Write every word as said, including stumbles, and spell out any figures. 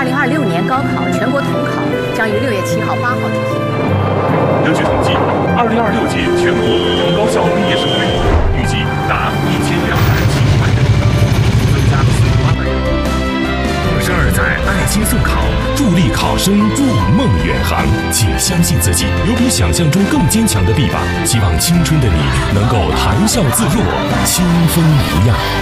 二零二六年高考全国统考将于六月七号、八号举行。 根据统计，二零二六届全国普通高校毕业生人数预计达一千两百七十万人，增加四十八万人。二十二载爱心送考，助力考生筑梦远航。请相信自己，有比想象中更坚强的臂膀。希望青春的你能够谈笑自若，清风一样。